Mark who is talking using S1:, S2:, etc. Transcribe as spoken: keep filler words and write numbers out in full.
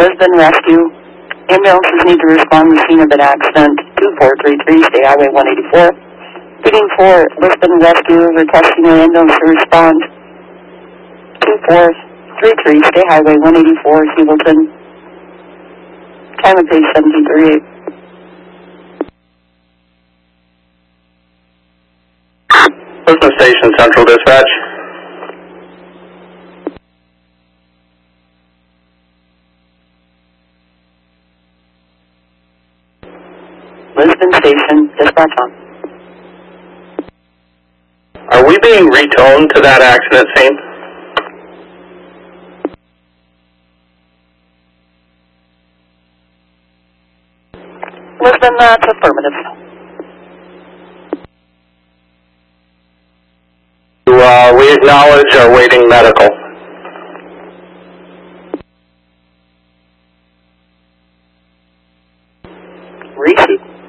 S1: Lisbon Rescue. Ambulances need to respond to the scene of an accident. two four three three, State Highway one eighty-four. Reading for Lisbon Rescue, requesting an ambulance to respond. two four three three, State Highway one eighty-four, Hewelton. Time of page seventeen thirty-eight.
S2: Lisbon Station, Central Dispatch.
S1: Lisbon Station, dispatch on.
S2: Are we being retoned to that accident scene?
S1: Lisbon, that's affirmative.
S2: Uh, we acknowledge our waiting medical.
S1: Receipt.